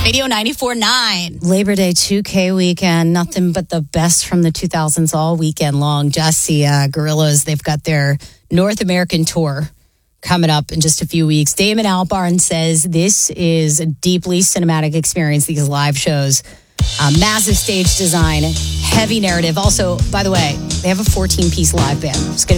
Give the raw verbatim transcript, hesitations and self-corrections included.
Radio ninety-four point nine. Labor Day two K weekend, nothing but the best from the two thousands all weekend long. Jesse, uh, Gorillaz, they've got their North American tour coming up in just a few weeks. Damon Albarn says this is a deeply cinematic experience, these live shows. Uh, massive stage design, heavy narrative. Also, by the way, they have a fourteen-piece live band. It's going to